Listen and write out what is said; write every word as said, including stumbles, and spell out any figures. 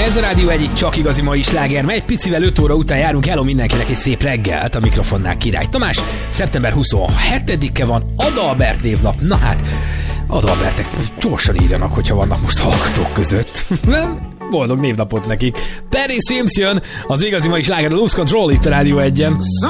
Ez a Rádió egy csak igazi mai sláger, mely egy picivel öt óra után járunk. Hello mindenkinek, egy szép reggelt, a mikrofonnál Király Tamás. szeptember huszonhetedike van, Adalbert névnap. Na hát, Adalbertek gyorsan írjanak, hogyha vannak most hallgatók között. Boldog névnapot nekik. Perry Swims jön, az igazi mai sláger, a Lose Control itt a Rádió egyen.